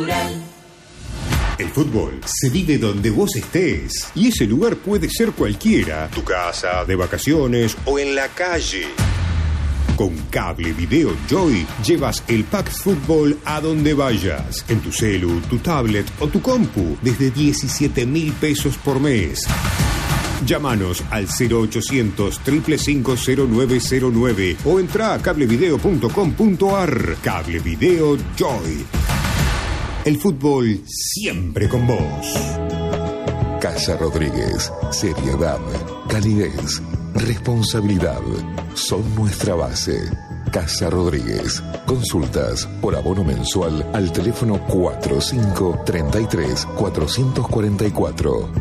Natural. El fútbol se vive donde vos estés y ese lugar puede ser cualquiera, tu casa, de vacaciones o en la calle. Con Cable Video Joy llevas el pack fútbol a donde vayas, en tu celu, tu tablet o tu compu, desde 17.000 pesos por mes. Llámanos al 0800 555 0909 o entra a cablevideo.com.ar. Cable Video Joy. El fútbol siempre con vos. Casa Rodríguez. Seriedad, calidez, responsabilidad son nuestra base. Casa Rodríguez. Consultas por abono mensual al teléfono 4533 444.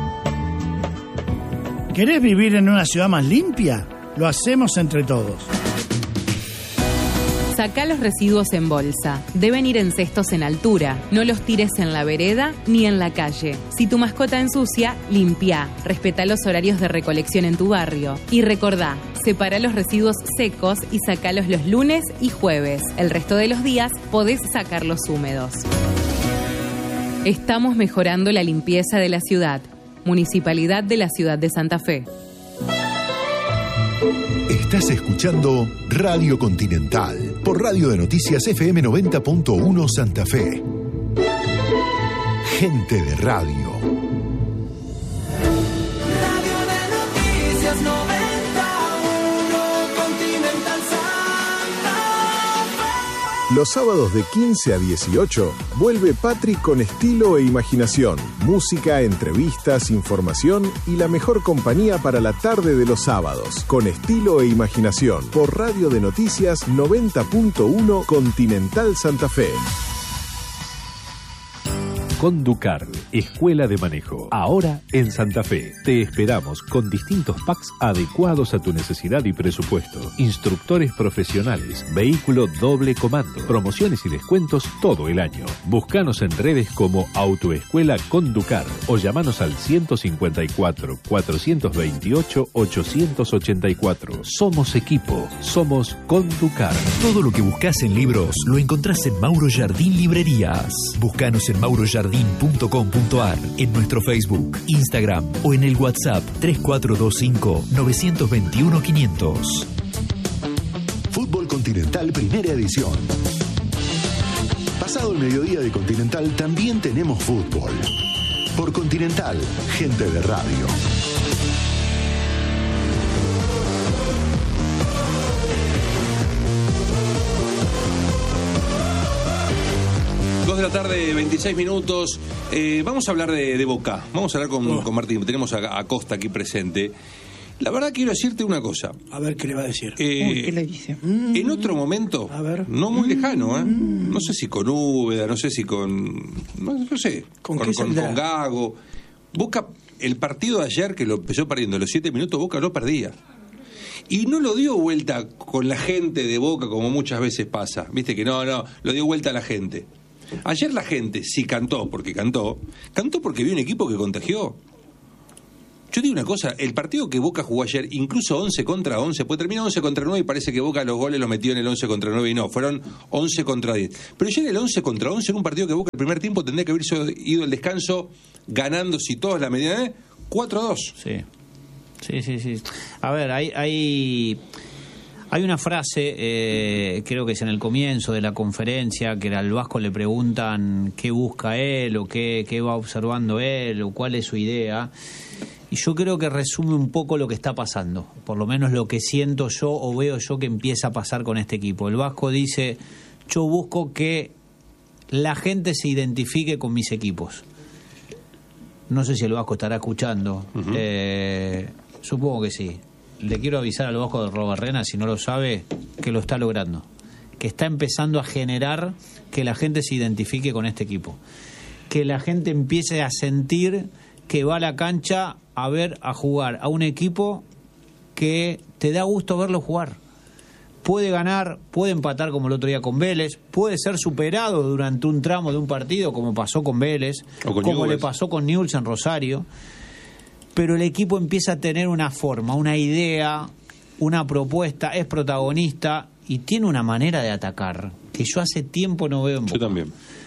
¿Querés vivir en una ciudad más limpia? Lo hacemos entre todos. Sacá los residuos en bolsa. Deben ir en cestos en altura. No los tires en la vereda ni en la calle. Si tu mascota ensucia, limpia. Respetá los horarios de recolección en tu barrio. Y recordá, separa los residuos secos y sacalos los lunes y jueves. El resto de los días podés sacarlos húmedos. Estamos mejorando la limpieza de la ciudad. Municipalidad de la Ciudad de Santa Fe. Estás escuchando Radio Continental por Radio de Noticias FM 90.1 Santa Fe. Gente de radio. Radio de Noticias 91 Continental Santa Fe. Los sábados de 15 a 18 vuelve Patrick con estilo e imaginación, música, entrevistas, información y la mejor compañía para la tarde de los sábados. Con estilo e imaginación por Radio de Noticias 90.1 Continental Santa Fe. Conducar, Escuela de Manejo. Ahora en Santa Fe. Te esperamos con distintos packs adecuados a tu necesidad y presupuesto. Instructores profesionales, vehículo doble comando, promociones y descuentos todo el año. Búscanos en redes como Autoescuela Conducar o llamanos al 154 428 884. Somos equipo, somos Conducar. Todo lo que buscas en libros lo encontrás en Mauro Jardín Librerías. Búscanos en maurojardin.com.ar, en nuestro Facebook, Instagram o en el WhatsApp 3425-921-500. Fútbol Continental Primera Edición. Pasado el mediodía de Continental también tenemos fútbol. Por Continental, gente de radio. 2 de la tarde, 26 minutos. Vamos a hablar de Boca. Vamos a hablar con Martín. Tenemos a Costa aquí presente. La verdad quiero decirte una cosa. A ver qué le va a decir. ¿Qué le dice? En otro momento, a ver, no muy lejano, no sé si con Úbeda, no sé si con... No sé, con Gago. Boca, el partido de ayer que lo empezó perdiendo, los 7 minutos, Boca lo perdía. Y no lo dio vuelta con la gente de Boca como muchas veces pasa. Viste que no, lo dio vuelta a la gente. Ayer la gente sí cantó porque vio un equipo que contagió. Yo digo una cosa, el partido que Boca jugó ayer, incluso 11 contra 11, pues terminó 11 contra 9 y parece que Boca los goles los metió en el 11 contra 9 y no, fueron 11 contra 10. Pero ayer el 11 contra 11 era un partido que Boca el primer tiempo tendría que haberse ido al descanso ganando, si todos la medida, 4-2. Sí. A ver, hay una frase, creo que es en el comienzo de la conferencia, que al Vasco le preguntan qué busca él o qué va observando él o cuál es su idea. Y yo creo que resume un poco lo que está pasando, por lo menos lo que siento yo o veo yo que empieza a pasar con este equipo. El Vasco dice, yo busco que la gente se identifique con mis equipos. No sé si el Vasco estará escuchando, supongo que sí. Le quiero avisar al Vasco de Robarrena, si no lo sabe, que lo está logrando, que está empezando a generar que la gente se identifique con este equipo, que la gente empiece a sentir que va a la cancha a jugar a un equipo que te da gusto verlo jugar. Puede ganar, puede empatar como el otro día con Vélez, puede ser superado durante un tramo de un partido como pasó con Vélez, como le pasó con Newell's en Rosario, pero el equipo empieza a tener una forma, una idea, una propuesta, es protagonista y tiene una manera de atacar que yo hace tiempo no veo en Boca. Yo también.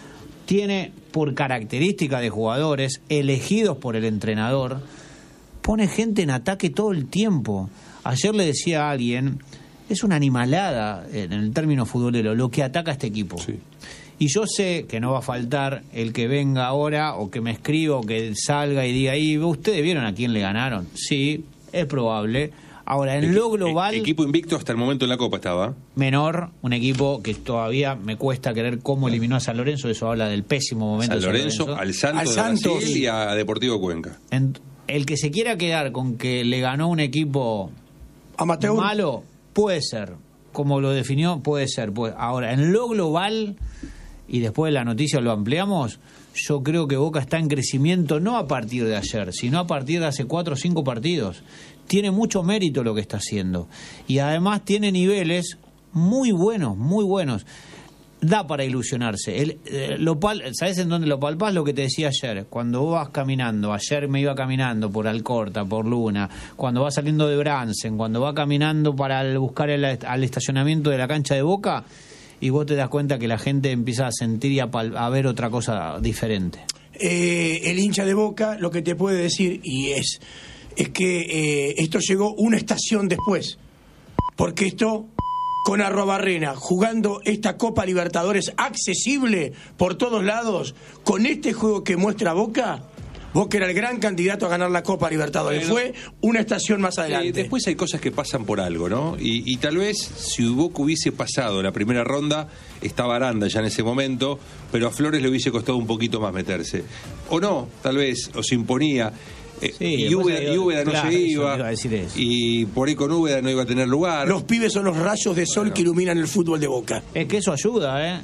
tiene, por característica de jugadores elegidos por el entrenador, pone gente en ataque todo el tiempo. Ayer le decía a alguien, es una animalada en el término futbolero lo que ataca a este equipo. Sí. Y yo sé que no va a faltar el que venga ahora o que me escriba o que salga y diga, ¿y ustedes vieron a quién le ganaron? Sí, es probable. Ahora, en lo global... Equipo invicto hasta el momento en la Copa estaba. Menor, un equipo que todavía me cuesta creer cómo eliminó a San Lorenzo. Eso habla del pésimo momento San Lorenzo, al Santos de Brasil y a Deportivo Cuenca. El que se quiera quedar con que le ganó un equipo amateur malo, puede ser. Como lo definió, puede ser. Ahora, en lo global, y después de la noticia lo ampliamos, yo creo que Boca está en crecimiento no a partir de ayer, sino a partir de hace 4 o 5 partidos. Tiene mucho mérito lo que está haciendo. Y además tiene niveles muy buenos, muy buenos. Da para ilusionarse. ¿Sabes en dónde lo palpás? Lo que te decía ayer. Cuando vos vas caminando, ayer me iba caminando por Alcorta, por Luna, cuando vas saliendo de Bransen, cuando vas caminando para buscar al estacionamiento de la cancha de Boca, y vos te das cuenta que la gente empieza a sentir y a ver otra cosa diferente. El hincha de Boca lo que te puede decir, y es que esto llegó una estación después, porque esto, con Arrobarrena jugando esta Copa Libertadores accesible por todos lados, con este juego que muestra Boca era el gran candidato a ganar la Copa Libertadores. Fue una estación más adelante. Después hay cosas que pasan por algo, ¿no? Y tal vez si Boca hubiese pasado la primera ronda, estaba Aranda ya en ese momento, pero a Flores le hubiese costado un poquito más meterse. O no, tal vez, o se imponía. Y Úbeda no se iba, y por ahí con Úbeda no iba a tener lugar. Los pibes son los rayos de sol que iluminan el fútbol de Boca. Es que eso ayuda,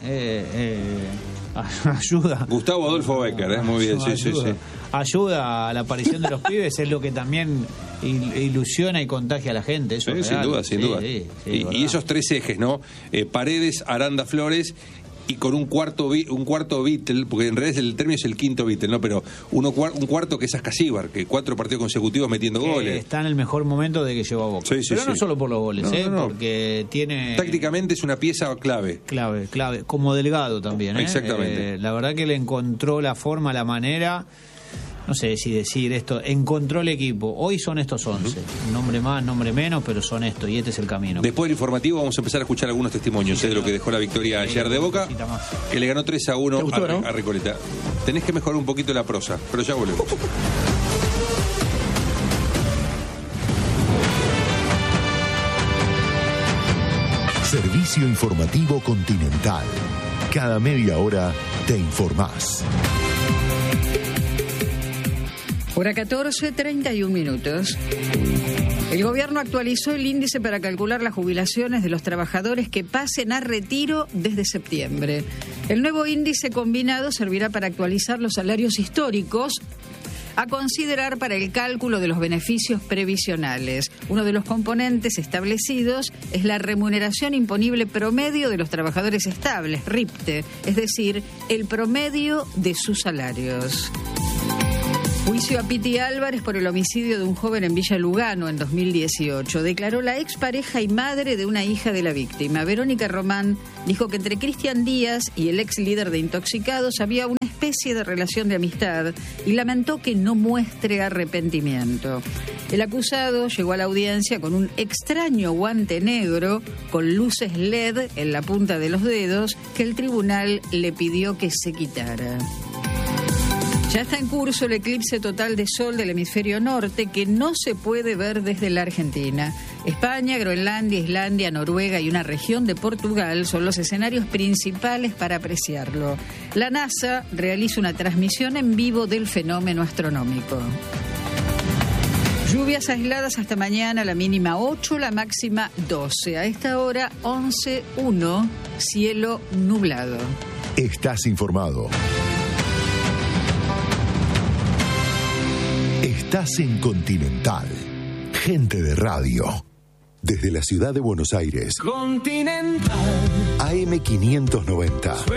ayuda. Gustavo Adolfo Becker, muy bien, sí. Ayuda a la aparición de los pibes, es lo que también ilusiona y contagia a la gente. Eso sí, sin duda. Y esos 3 ejes, ¿no? Paredes, Aranda, Flores, y con un cuarto Beatle, porque en realidad el término es el quinto Beatle, ¿no? Pero un cuarto que es Ascasíbar, que 4 partidos consecutivos metiendo goles. Está en el mejor momento de que llegó a Boca. Pero no solo por los goles, porque tiene... Tácticamente es una pieza clave. Clave. Como Delgado también, Exactamente. La verdad que le encontró la forma, la manera... No sé si decir esto, encontró el equipo. Hoy son estos 11. Nombre más, nombre menos, pero son estos, y este es el camino. Después del informativo vamos a empezar a escuchar algunos testimonios de lo que dejó la victoria ayer de Boca, que le ganó 3-1 a Recoleta. Tenés que mejorar un poquito la prosa, pero ya volvemos. Servicio informativo Continental. Cada media hora te informás. Hora 14, 31 minutos. El gobierno actualizó el índice para calcular las jubilaciones de los trabajadores que pasen a retiro desde septiembre. El nuevo índice combinado servirá para actualizar los salarios históricos a considerar para el cálculo de los beneficios previsionales. Uno de los componentes establecidos es la remuneración imponible promedio de los trabajadores estables, RIPTE, es decir, el promedio de sus salarios. Juicio a Piti Álvarez por el homicidio de un joven en Villa Lugano en 2018. Declaró la expareja y madre de una hija de la víctima. Verónica Román dijo que entre Cristian Díaz y el ex líder de Intoxicados había una especie de relación de amistad y lamentó que no muestre arrepentimiento. El acusado llegó a la audiencia con un extraño guante negro con luces LED en la punta de los dedos que el tribunal le pidió que se quitara. Ya está en curso el eclipse total de sol del hemisferio norte que no se puede ver desde la Argentina. España, Groenlandia, Islandia, Noruega y una región de Portugal son los escenarios principales para apreciarlo. La NASA realiza una transmisión en vivo del fenómeno astronómico. Lluvias aisladas hasta mañana, la mínima 8, la máxima 12. A esta hora 11:1, cielo nublado. Estás informado. Estás en Continental. Gente de radio. Desde la ciudad de Buenos Aires. Continental. AM 590.